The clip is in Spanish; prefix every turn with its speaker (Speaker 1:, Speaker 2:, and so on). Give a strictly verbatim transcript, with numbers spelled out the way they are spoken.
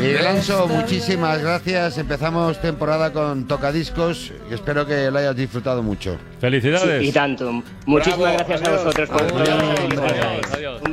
Speaker 1: Miguel Anso, muchísimas gracias. Empezamos temporada con Tocadiscos y espero que lo hayas disfrutado mucho.
Speaker 2: Felicidades.
Speaker 3: Sí, y tanto. Muchísimas Bravo, gracias adiós. a vosotros por todo.
Speaker 2: Adiós. Adiós. Adiós.